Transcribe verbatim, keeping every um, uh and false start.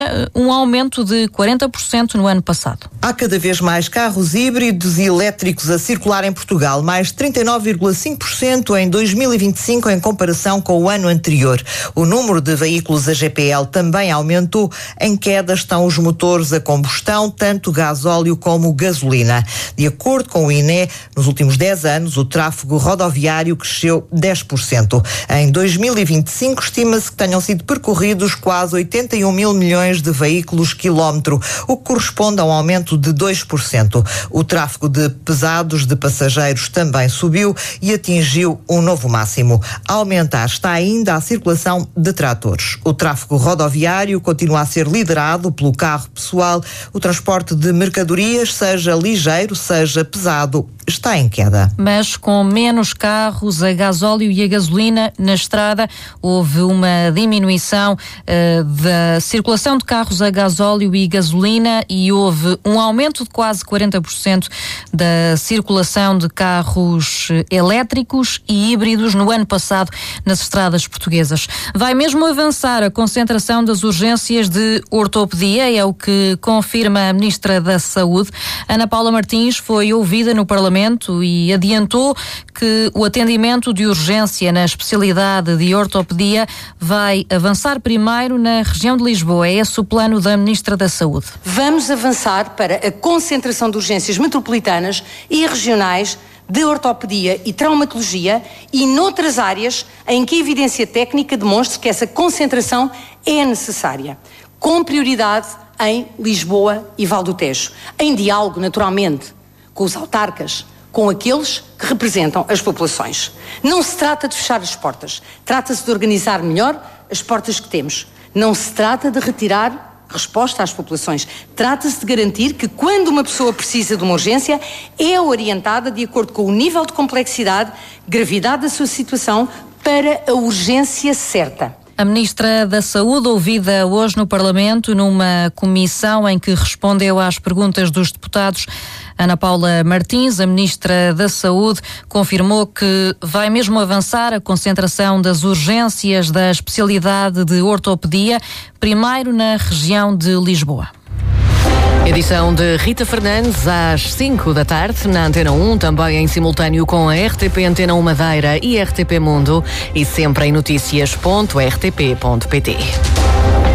um aumento de quarenta por cento no ano passado. Há cada vez mais carros híbridos e elétricos a circular em Portugal, mais trinta e nove vírgula cinco por cento em dois mil e vinte e cinco em comparação com o ano anterior. O número de veículos a G P L também aumentou. Em queda estão os motores a combustão, tanto gasóleo como gasolina. De acordo com o I N E, nos últimos dez anos, o tráfego rodoviário cresceu dez por cento. Em dois mil e vinte e cinco, estima-se que tenham sido percorridos quase oitenta e um mil milhões de veículos quilómetro, o que corresponde a um aumento de dois por cento. O tráfego de pesados de passageiros também subiu e atingiu um novo máximo. A aumentar está ainda a circulação de tratores. O tráfego rodoviário continua a ser liderado pelo carro pessoal. O transporte de mercadorias, seja ligeiro, seja pesado, está em queda. Mas com menos carros a gasóleo e a gasolina na estrada, houve uma diminuição uh, da circulação de carros a gasóleo e gasolina e houve um aumento de quase quarenta por cento da circulação de carros elétricos e híbridos no ano passado nas estradas portuguesas. Vai mesmo avançar a concentração das urgências de ortopedia, é o que confirma a Ministra da Saúde. Ana Paula Martins foi ouvida no Parlamento e adiantou que o atendimento de urgência na especialidade de ortopedia vai avançar primeiro na região de Lisboa. É esse o plano da Ministra da Saúde. Vamos avançar para a concentração de urgências metropolitanas e regionais de ortopedia e traumatologia e noutras áreas em que a evidência técnica demonstre que essa concentração é necessária, com prioridade em Lisboa e Val do Tejo, em diálogo, naturalmente, com os autarcas, com aqueles que representam as populações. Não se trata de fechar as portas, trata-se de organizar melhor as portas que temos. Não se trata de retirar resposta às populações. Trata-se de garantir que quando uma pessoa precisa de uma urgência, é orientada de acordo com o nível de complexidade, gravidade da sua situação, para a urgência certa. A Ministra da Saúde, ouvida hoje no Parlamento, numa comissão em que respondeu às perguntas dos deputados, Ana Paula Martins, a Ministra da Saúde, confirmou que vai mesmo avançar a concentração das urgências da especialidade de ortopedia, primeiro na região de Lisboa. Edição de Rita Fernandes às cinco da tarde na Antena um, também em simultâneo com a R T P Antena um Madeira e R T P Mundo e sempre em notícias ponto r t p ponto p t.